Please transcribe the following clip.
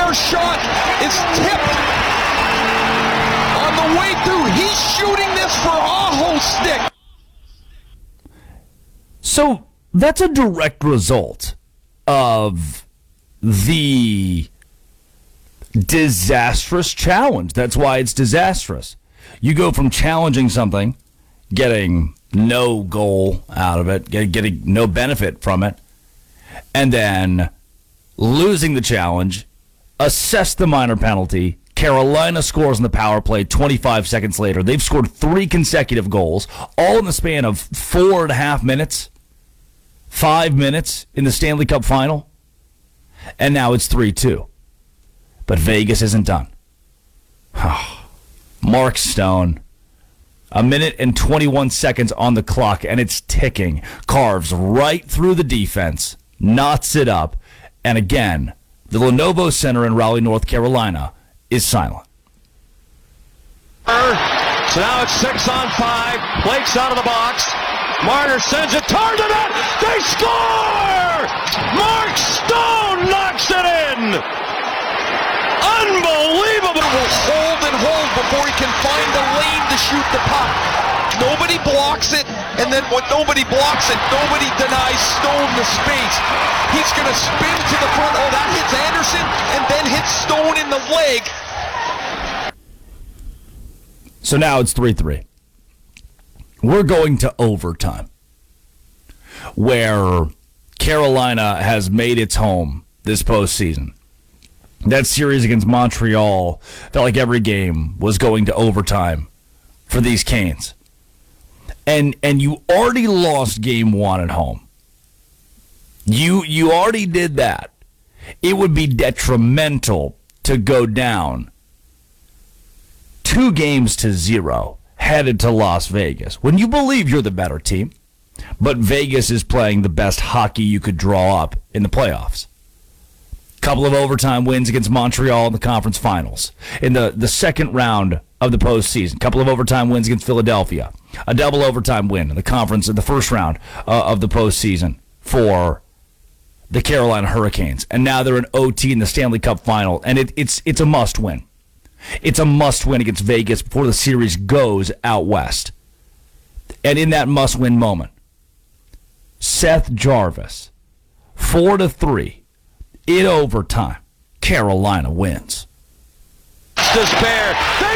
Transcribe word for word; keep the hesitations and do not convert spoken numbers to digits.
first shot is tipped on the way through. He's shooting this for Aho stick. So that's a direct result of the disastrous challenge. That's why it's disastrous. You go from challenging something, getting no goal out of it, getting no benefit from it, and then losing the challenge, assess the minor penalty. Carolina scores in the power play twenty-five seconds later. They've scored three consecutive goals, all in the span of four and a half minutes, five minutes in the Stanley Cup final. And now it's three two. But Vegas isn't done. Mark Stone, a minute and twenty-one seconds on the clock, and it's ticking. Carves right through the defense, knots it up, and again, the Lenovo Center in Raleigh, North Carolina, is silent. So now it's six on five. Blake's out of the box. Marner sends it toward the net. They score! Mark Stone knocks it in! Unbelievable! Will hold and hold before he can find the lane to shoot the puck. Nobody blocks it, and then when nobody blocks it, nobody denies Stone the space. He's going to spin to the front. Oh, that hits Anderson, and then hits Stone in the leg. So now it's three three. We're going to overtime, where Carolina has made its home this postseason. That series against Montreal felt like every game was going to overtime for these Canes. And and you already lost game one at home. You you already did that. It would be detrimental to go down two games to zero headed to Las Vegas when you believe you're the better team, but Vegas is playing the best hockey you could draw up in the playoffs. Couple of overtime wins against Montreal in the conference finals. In the, the second round of the postseason, couple of overtime wins against Philadelphia. A double overtime win in the conference in the first round uh, of the postseason for the Carolina Hurricanes. And now they're in O T in the Stanley Cup final, and it, it's it's a must-win. It's a must-win against Vegas before the series goes out west. And in that must-win moment, Seth Jarvis, four to three, in overtime, Carolina wins. Despair.